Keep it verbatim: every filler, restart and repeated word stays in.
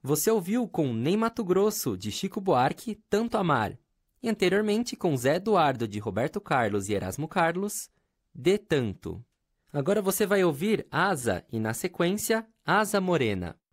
Você ouviu com Nem Mato Grosso, de Chico Buarque, Tanto Amar. E anteriormente com Zé Eduardo, de Roberto Carlos e Erasmo Carlos, De Tanto. Agora você vai ouvir Asa e, na sequência, Asa Morena.